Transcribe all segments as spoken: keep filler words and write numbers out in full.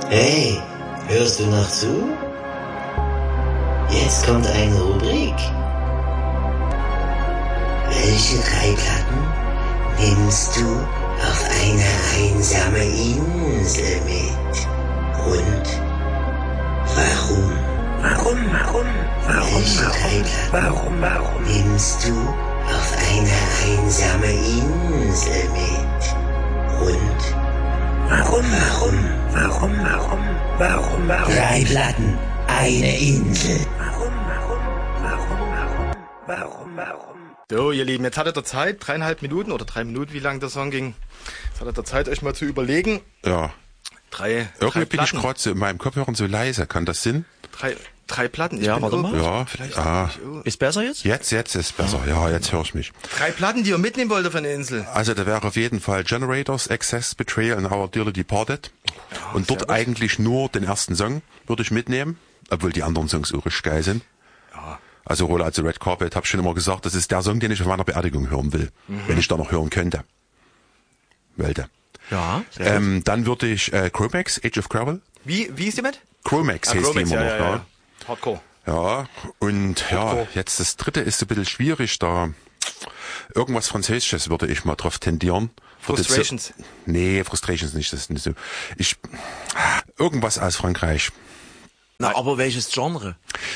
Hey, hörst du noch zu? Jetzt kommt eine Rubrik. Welche drei Platten nimmst du auf eine einsame Insel mit? Und warum? Warum, warum, warum, Welche drei Platten warum, warum? nimmst du auf eine einsame Insel mit? Und Warum, warum, warum, warum, warum, warum? drei Platten, eine Insel. Warum, warum, warum, warum, warum, warum? So, ihr Lieben, jetzt hattet ihr Zeit, dreieinhalb Minuten oder drei Minuten, wie lang der Song ging. Jetzt hattet ihr Zeit, euch mal zu überlegen. Ja. Drei, Irgendwie drei bin ich Platten. gerade so in meinem Kopfhörer so leise. Kann das Sinn? Drei, drei Platten. Ich Ja, bin warte oben. mal. Ja. Vielleicht Ah. auch nicht. Oh. Ist besser jetzt? Jetzt, jetzt ist besser. Ja, jetzt höre ich mich. Drei Platten, die ihr mitnehmen wollt auf eine Insel. Also da wäre auf jeden Fall Generators, Excess, Betrayal and Our Dearly Departed. Und dort gut. eigentlich nur den ersten Song würde ich mitnehmen, obwohl die anderen Songs auch richtig geil sind. Ja. Also Rolle, also Red Carpet, habe ich schon immer gesagt, das ist der Song, den ich auf meiner Beerdigung hören will, Mhm. wenn ich da noch hören könnte. Wollte. Ja. Ähm, dann würde ich äh, Chromax, Age of Gravel. Wie, wie ist die mit? Chromax Ah, heißt Chromax, die immer ja, noch, ja, ja. ja. Hardcore. Ja, und ja, Hardcore. jetzt das dritte ist ein bisschen schwierig, da irgendwas Französisches würde ich mal drauf tendieren. Würde jetzt Frustrations. So, nee, Frustrations nicht, das ist nicht so. Ich, irgendwas aus Frankreich. Na, aber welches Genre?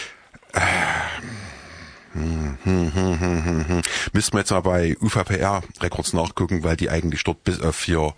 Hm, hm, hm, hm, hm, hm. Müssten wir jetzt mal bei U V P R Records nachgucken, weil die eigentlich dort bis auf hier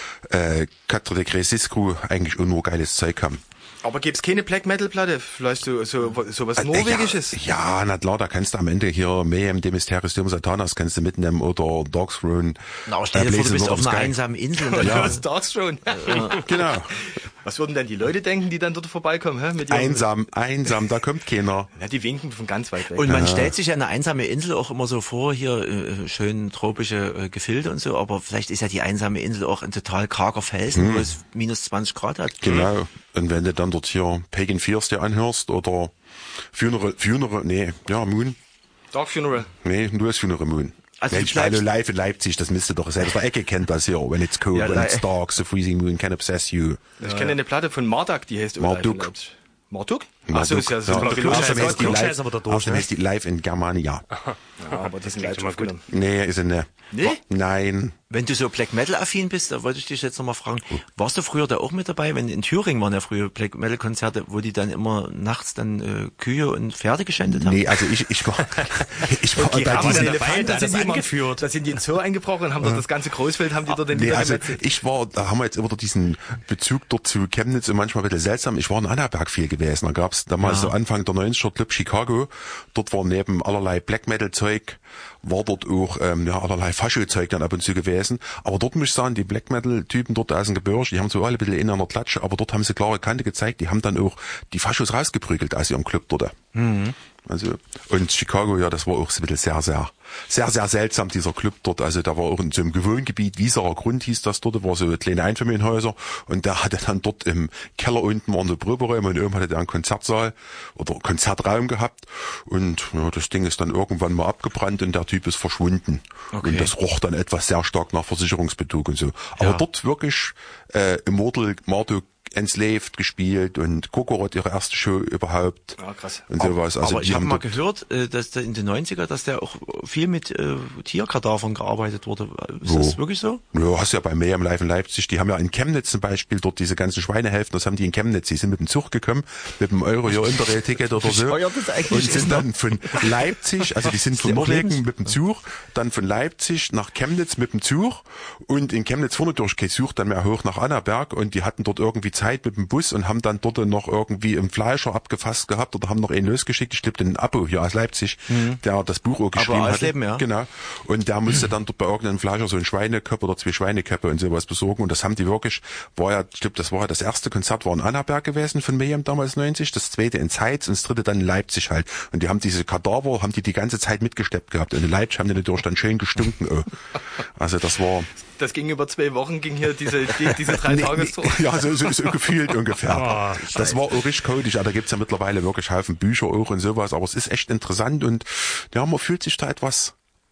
äh, Quatre Degrés Siskru eigentlich auch nur geiles Zeug haben. Aber gibt's keine Black Metal Platte? Vielleicht so, so, so was Äh, Norwegisches? Ja, ja, na klar, da kannst du am Ende hier Mayhem, de Mysterium Satanas kannst du mitnehmen oder Dark Throne. Na, stell dir vor, du Blazing bist Lord auf of einer Sky. einsamen Insel und dann Ja, das Dark schon. Genau. Was würden denn die Leute denken, die dann dort vorbeikommen? Hä? Mit ihrem- Einsam, einsam, da kommt keiner. Ja, die winken von ganz weit weg. Und man stellt sich ja eine einsame Insel auch immer so vor, hier äh, schön tropische äh, Gefilde und so, aber vielleicht ist ja die einsame Insel auch ein total karger Felsen, wo es minus zwanzig Grad hat. Genau. Und wenn du dann dort hier Pagan Fears dir anhörst oder Funeral, Funeral, nee, ja, Moon. Dark Funeral. Nee, du hast Funeral Moon. Also Mensch, du bleibst- hallo, live in Leipzig, das müsste doch selbst der Ecke kennt das hier. When it's cold, Ja, when li- it's dark, the freezing moon can obsess you. Ich kenne eine Platte von Marduk, die heißt Marduk. Marduk? Achso, ist ja so Ja, ein außerdem Klugscheißer. heißt die Klugscheißer live, aber da durch, außerdem ne? heißt die live in Germania. Ja, aber die sind live aufgenommen. Nee, ist sie nicht. Nee? Nein. Wenn du so Black Metal affin bist, da wollte ich dich jetzt nochmal fragen, warst du früher da auch mit dabei? Wenn in Thüringen waren ja früher Black Metal Konzerte, wo die dann immer nachts dann äh, Kühe und Pferde geschändet haben? Nee, also ich, ich war, ich war Die bei haben diesen, einen Elefanten, der da das sind die immer- angeführt. Da sind die ins Zoo eingebrochen und haben dort das ganze Großfeld, haben die dort den Nee, Lieder also gemetzelt. ich war, da haben wir jetzt immer diesen Bezug dort zu Chemnitz und manchmal ein bisschen seltsam. Ich war in Annaberg viel gewesen. Da gab's damals so Anfang der neunziger Club Chicago. Dort war neben allerlei Black Metal Zeug, war dort auch ähm, ja, allerlei Fascho-Zeug dann ab und zu gewesen. Aber dort muss ich sagen, die Black Metal-Typen dort aus dem Gebirge, die haben so alle ein bisschen in einer Klatsche, aber dort haben sie klare Kante gezeigt. Die haben dann auch die Faschos rausgeprügelt aus ihrem Club dort. Mhm. Also, und Chicago, ja, das war auch so ein bisschen sehr, sehr, sehr, sehr seltsam, dieser Club dort. Also, da war auch in so einem Gewohngebiet, Wieserer Grund hieß das dort, war so kleine Einfamilienhäuser. Und der hatte dann dort im Keller unten waren so Proberäume und oben hatte der einen Konzertsaal oder Konzertraum gehabt. Und ja, das Ding ist dann irgendwann mal abgebrannt und der Typ ist verschwunden. Okay. Und das roch dann etwas sehr stark nach Versicherungsbetrug und so. Aber Ja. dort wirklich äh, Immortal, Marduk, Enslaved gespielt und Kokorot ihre erste Show überhaupt. Ah, krass. Und sowas. Also aber die ich habe haben mal dort- gehört, äh, dass der in den neunziger, dass der auch viel mit äh, Tierkadavern gearbeitet wurde. Ist Wo? das wirklich so? Ja, hast ja bei Mayhem Live in Leipzig, die haben ja in Chemnitz zum Beispiel dort diese ganzen Schweinehälften, das haben die in Chemnitz, die sind mit dem Zug gekommen, mit dem Euro hier Interrail-Ticket oder so. bescheuert das eigentlich Und ist, sind ne? dann von Leipzig, also die sind von Ist ja auch Norwegen lebens- mit dem Zug, dann von Leipzig nach Chemnitz mit dem Zug und in Chemnitz vorne durch kein Zug, dann mehr hoch nach Annaberg und die hatten dort irgendwie Zeit mit dem Bus und haben dann dort noch irgendwie im Fleischer abgefasst gehabt oder haben noch einen losgeschickt. Ich glaube, den Abo hier aus Leipzig, der das Buch auch geschrieben hat. Ausleben, ja. Genau. Und der musste dann dort bei irgendeinem Fleischer so ein Schweineköpfe oder zwei Schweineköpfe und sowas besorgen. Und das haben die wirklich, war ja, ich glaube, das war ja das erste Konzert war in Annaberg gewesen von Mayhem damals neunzig, das zweite in Zeitz und das dritte dann in Leipzig halt. Und die haben diese Kadaver, haben die die ganze Zeit mitgesteppt gehabt. Und in Leipzig haben die natürlich dann schön gestunken. Oh. Also das war... Das ging über zwei Wochen, ging hier diese, die, diese drei Nee, Tagestour. nee, ja, so, so, so gefühlt ungefähr. Das war auch richtig codisch. Ja, da gibt's ja mittlerweile wirklich Haufen Bücher auch und sowas. Aber es ist echt interessant und ja, man fühlt sich da etwas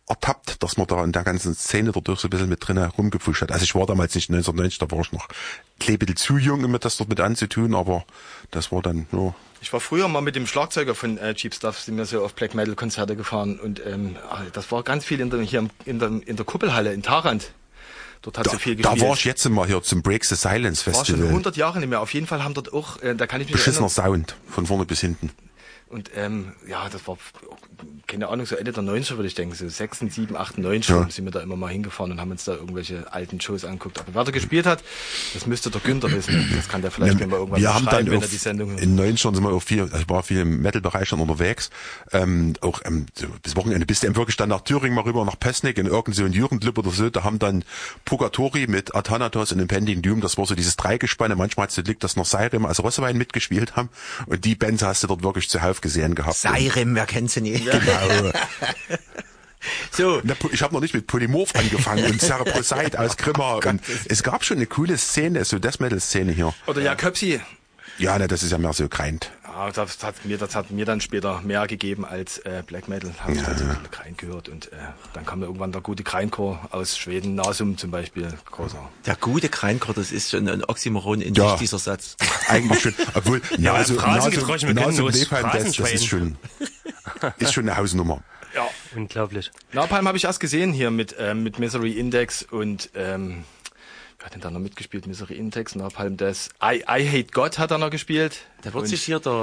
ertappt, dass man da in der ganzen Szene dadurch so ein bisschen mit drin rumgepfuscht hat. Also ich war damals nicht neunzehnhundertneunzig, da war ich noch ein bisschen zu jung, um mir das dort mit anzutun, aber das war dann, ja. Ich war früher mal mit dem Schlagzeuger von äh, Cheap Stuff, sind wir so auf Black Metal Konzerte gefahren und ähm, das war ganz viel in der, hier in der, in der Kuppelhalle in Tharandt. Dort hat Da, sie viel gespielt. da war ich jetzt mal hier zum Break the Silence War schon Festival. hundert Jahre nicht mehr. Auf jeden Fall haben dort auch, äh, da kann ich mich Beschissener erinnern. Sound, von vorne bis hinten. Und ähm, ja, das war, keine Ahnung, so Ende der neunziger würde ich denken, so sechs, sieben, acht, neun schon Ja. sind wir da immer mal hingefahren und haben uns da irgendwelche alten Shows angeguckt. Aber wer da gespielt hat, das müsste der Günther wissen. Das kann der vielleicht Ja, mal irgendwann wir haben beschreiben, dann wenn auf, er die Sendung hört. in neunzig sind wir auch viel, also ich war viel im Metal-Bereich schon unterwegs, ähm, auch ähm, so bis Wochenende bist du eben wirklich dann nach Thüringen mal rüber, nach Pößneck in irgendein so ein Jugendclub oder so, da haben dann Purgatori mit Athanatos und Impending Doom, das war so dieses Dreigespanne, manchmal hat es Glück, dass noch Seirem als Rossewein mitgespielt haben und die Bands hast du dort wirklich zuhauf gesehen gehabt. Seirem, wer kennt sie nicht? Genau. So. Na, ich habe noch nicht mit Polymorph angefangen und Cerebrosite aus Grimma und es gab schon eine coole Szene, so Death Metal Szene hier. Oder Jakobsi. Ja, ne, das ist ja mehr so greint. Ja, das hat mir, das hat mir dann später mehr gegeben als äh, Black Metal. Habe ich dann so Krein gehört und äh, dann kam irgendwann der gute Kreinchor aus Schweden, Nasum zum Beispiel, großer. Der gute Kreinchor, das ist schon ein Oxymoron in Ja. sich, dieser Satz. Eigentlich schon, obwohl Nase, Phrasengeräusche, wir können Nase, los. Napalm, das, das ist schon, ist schon eine Hausnummer. Ja. Unglaublich. Napalm habe ich erst gesehen hier mit ähm, mit Misery Index und ähm, wer hat denn da noch mitgespielt? Misery Index, Napalm Death. I, I Hate God hat er noch gespielt. Da wird Und sich hier der